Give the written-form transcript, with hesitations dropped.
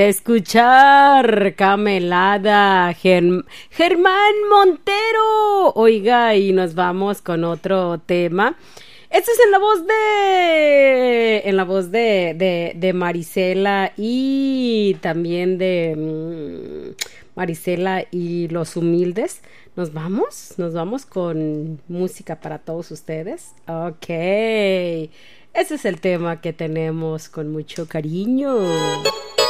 Escuchar Camelada, Germán Montero. Oiga, y nos vamos con otro tema. Este es en la voz de Marisela y también de Marisela y los Humildes. Nos vamos con música para todos ustedes. Ok, ese es el tema que tenemos con mucho cariño.